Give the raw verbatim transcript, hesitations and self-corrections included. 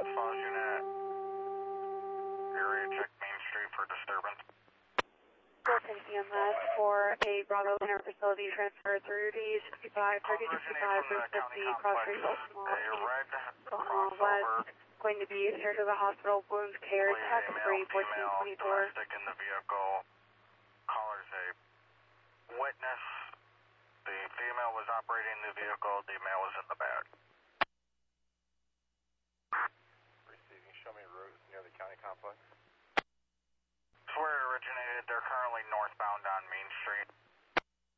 Falls unit. Area check Main Street for disturbance. Wilson C M S for a Bravo Center facility transfer through D sixty-five, thirty sixty-five, Route fifty, Cross Street, Baltimore. A red Baltimore West. Going to be adhered to the hospital, wound care, tax free, fourteen twenty-four. Domestic in the vehicle. Caller's a witness. The female was operating the vehicle. The male was in the back.